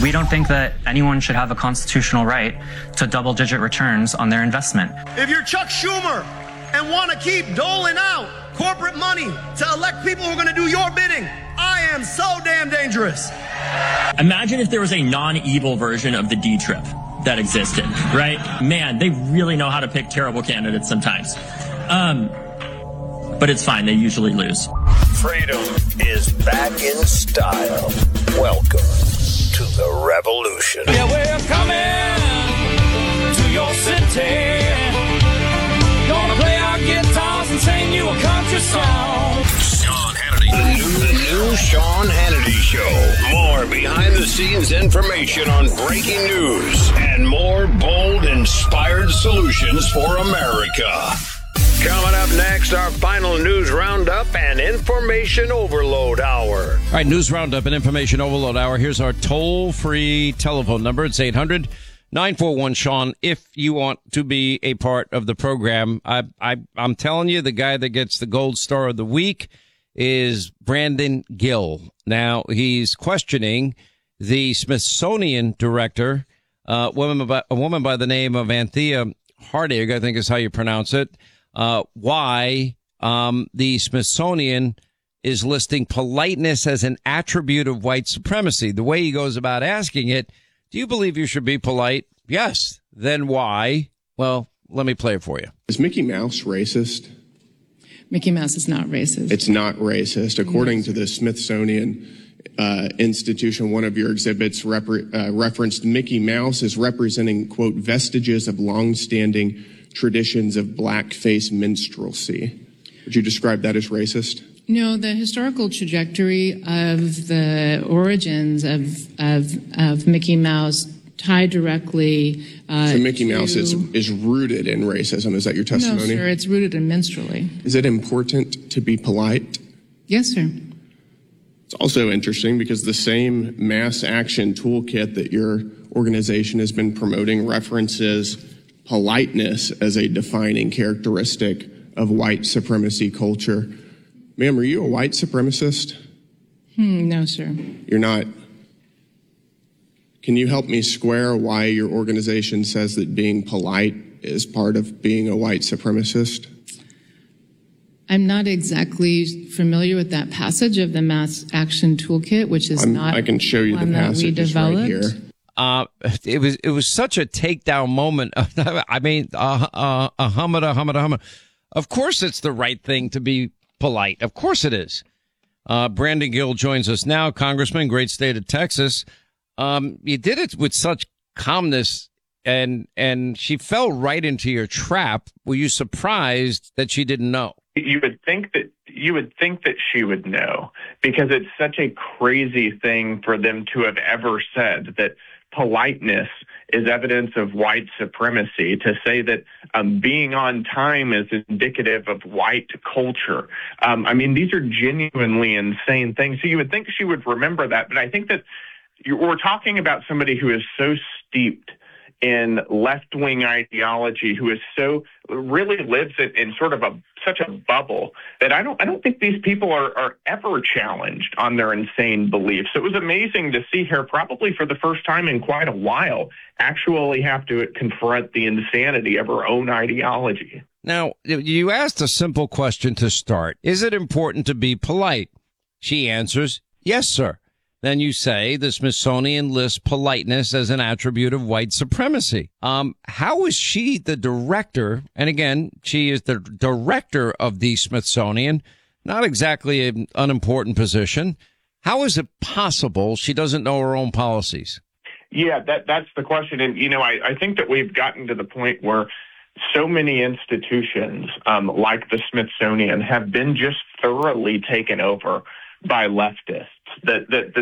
We don't think that anyone should have a constitutional right to double-digit returns on their investment. If you're Chuck Schumer and want to keep doling out corporate money to elect people who are going to do your bidding, I am so damn dangerous. Imagine if there was a non-evil version of the D-Trip that existed, right? Man, they really know how to pick terrible candidates sometimes. But it's fine. They usually lose. Freedom is back in style. Welcome to the revolution. Yeah, we're coming to your city. Gonna play our guitars and sing you a country song. Sean Hannity. The new Sean Hannity Show. More behind-the-scenes information on breaking news and more bold, inspired solutions for America. Coming up next, our final news roundup and information overload hour. All right, news roundup and information overload hour. Here's our toll-free telephone number. It's 800-941-SEAN if you want to be a part of the program. I'm telling you, the guy that gets the gold star of the week is Brandon Gill. Now, he's questioning the Smithsonian director, a woman by the name of Anthea Hardig, I think is how you pronounce it. Why the Smithsonian is listing politeness as an attribute of white supremacy. The way he goes about asking it, do you believe you should be polite? Yes. Then why? Well, let me play it for you. Is Mickey Mouse racist? Mickey Mouse is not racist. It's not racist. According to the Smithsonian Institution, one of your exhibits referenced Mickey Mouse as representing, quote, vestiges of longstanding traditions of blackface minstrelsy. Would you describe that as racist? No, the historical trajectory of the origins of Mickey Mouse tie directly so Mickey Mouse is rooted in racism. Is that your testimony? No, sir, it's rooted in minstrelly. Is it important to be polite? Yes, sir. It's also interesting because the same mass action toolkit that your organization has been promoting references politeness as a defining characteristic of white supremacy culture. Ma'am, are you a white supremacist? No, sir. You're not. Can you help me square why your organization says that being polite is part of being a white supremacist? I'm not exactly familiar with that passage of the mass action toolkit, which is I can show you the passage. It's right here. It was such a takedown moment. I mean, humma. Of course it's the right thing to be polite. Of course it is. Brandon Gill joins us now, Congressman, great state of Texas. You did it with such calmness and she fell right into your trap. Were you surprised that she didn't know? You would think that she would know, because it's such a crazy thing for them to have ever said that politeness is evidence of white supremacy, to say that being on time is indicative of white culture. I mean, these are genuinely insane things. So you would think she would remember that. But I think that we're talking about somebody who is so steeped in left-wing ideology, who is so really lives in sort of such a bubble that I don't think these people are ever challenged on their insane beliefs. It was amazing to see her, probably for the first time in quite a while, actually have to confront the insanity of her own ideology. Now, you asked a simple question to start. Is it important to be polite? She answers, yes, sir. Then you say the Smithsonian lists politeness as an attribute of white supremacy. How is she the director? And again, she is the director of the Smithsonian, not exactly an unimportant position. How is it possible she doesn't know her own policies? Yeah, that's the question. And, I think that we've gotten to the point where so many institutions like the Smithsonian have been just thoroughly taken over by leftists, that